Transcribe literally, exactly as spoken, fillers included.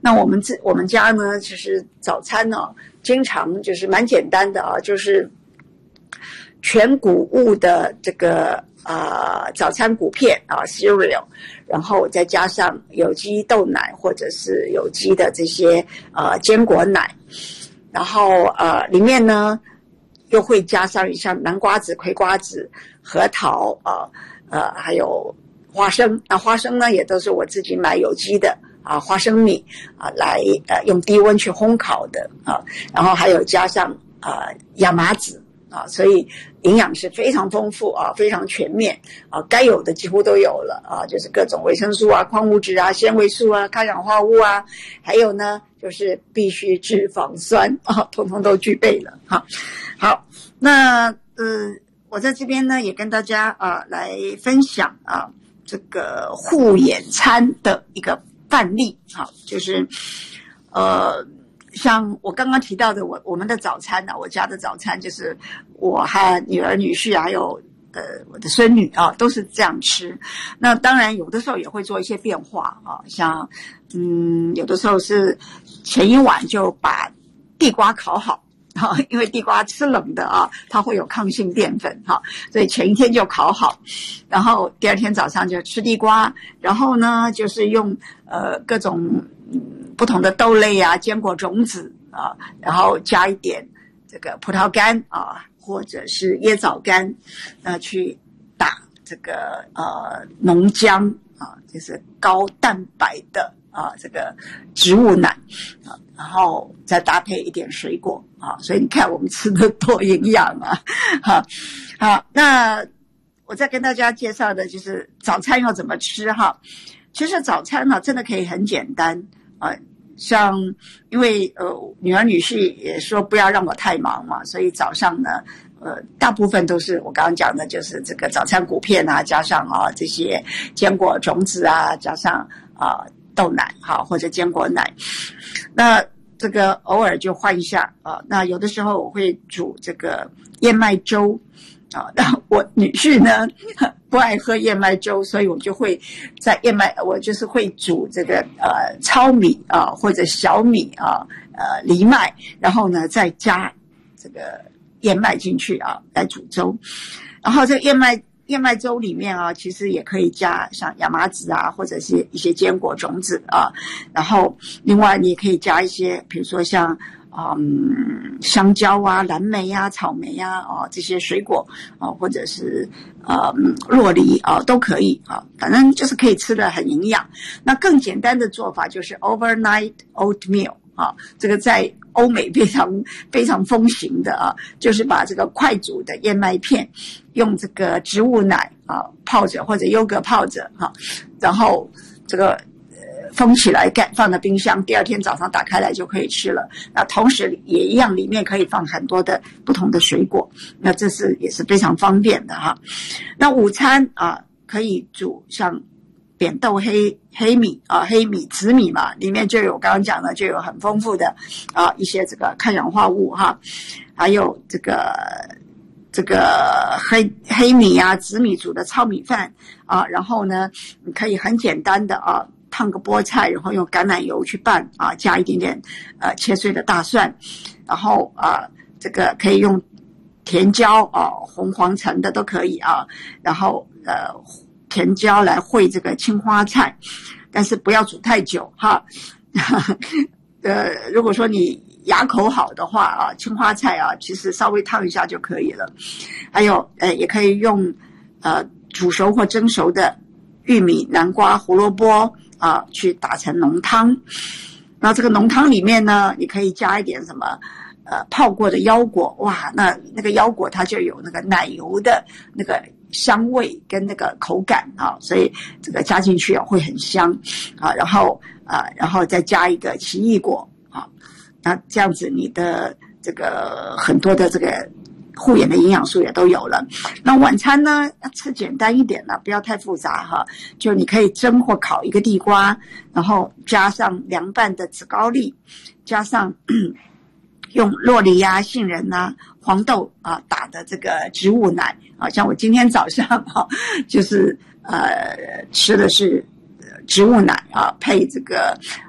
那我们自我们家呢，其实早餐呢，经常就是蛮简单的啊，就是全谷物的这个啊、呃、早餐谷片啊 cereal， 然后再加上有机豆奶或者是有机的这些呃坚果奶，然后呃里面呢又会加上像南瓜子、葵瓜子、核桃啊 呃, 呃还有花生。那花生呢也都是我自己买有机的啊花生米啊来呃用低温去烘烤的啊，然后还有加上啊亚麻籽啊，所以营养是非常丰富啊，非常全面啊，该有的几乎都有了啊，就是各种维生素啊、矿物质啊、纤维素啊、抗氧化物啊，还有呢就是必需脂肪酸啊，统统都具备了哈。好，那呃，我在这边呢也跟大家啊来分享啊这个护眼餐的一个范例啊，就是呃。像我刚刚提到的，我我们的早餐呢、啊，我家的早餐就是我和女儿、女婿还有呃我的孙女啊，都是这样吃。那当然有的时候也会做一些变化啊，像嗯有的时候是前一晚就把地瓜烤好。啊，因为地瓜吃冷的啊，它会有抗性淀粉哈，所以前一天就烤好，然后第二天早上就吃地瓜，然后呢就是用呃各种嗯不同的豆类啊、坚果种子啊，然后加一点这个葡萄干啊，或者是椰枣干，呃去打这个呃浓浆啊，就是高蛋白的啊这个植物奶啊，然后再搭配一点水果啊，所以你看我们吃的多营养啊！好，好，那我再跟大家介绍的就是早餐要怎么吃哈。其实早餐呢，真的可以很简单啊，像因为呃女儿女婿也说不要让我太忙嘛，所以早上呢，呃大部分都是我刚刚讲的，就是这个早餐谷片啊，加上啊这些坚果种子啊，加上啊豆奶哈或者坚果奶，那这个偶尔就换一下啊。那有的时候我会煮这个燕麦粥啊，那我女婿呢不爱喝燕麦粥，所以我就会在燕麦，我就是会煮这个呃糙米啊或者小米啊呃藜麦，然后呢再加这个燕麦进去啊来煮粥，然后这个燕麦。燕麦粥里面啊，其实也可以加像亚麻籽啊，或者是一些坚果种子啊。然后另外你也可以加一些，比如说像嗯香蕉啊、蓝莓啊、草莓啊啊这些水果啊，或者是呃酪梨啊都可以啊，反正就是可以吃的很营养。那更简单的做法就是 overnight oatmeal 啊，这个在欧美非常非常风行的啊，就是把这个快煮的燕麦片用这个植物奶啊泡着或者优格泡着哈、啊，然后这个呃封起来盖放在冰箱，第二天早上打开来就可以吃了。那同时也一样，里面可以放很多的不同的水果，那这是也是非常方便的哈。那午餐啊可以煮像扁豆黑黑米啊，黑米紫米嘛，里面就有刚刚讲的就有很丰富的啊一些这个抗氧化物哈，还有这个这个黑黑米啊紫米煮的糙米饭啊，然后呢你可以很简单的啊烫个菠菜，然后用橄榄油去拌啊，加一点点呃切碎的大蒜，然后啊这个可以用甜椒啊红黄橙的都可以啊，然后呃甜椒来烩这个青花菜，但是不要煮太久哈。呃，如果说你牙口好的话啊，青花菜啊，其实稍微烫一下就可以了。还有，呃，也可以用呃煮熟或蒸熟的玉米、南瓜、胡萝卜啊，去打成浓汤。那这个浓汤里面呢，你可以加一点什么？呃，泡过的腰果，哇，那那个腰果它就有那个奶油的那个香味跟那个口感啊，所以这个加进去啊会很香啊。然后啊，然后再加一个奇异果啊，那这样子你的这个很多的这个护眼的营养素也都有了。那晚餐呢，要吃简单一点了，不要太复杂哈。就你可以蒸或烤一个地瓜，然后加上凉拌的紫高丽，加上用酪梨啊、杏仁啊、黄豆啊打的这个植物奶啊，像我今天早上啊，就是呃吃的是植物奶啊，配这个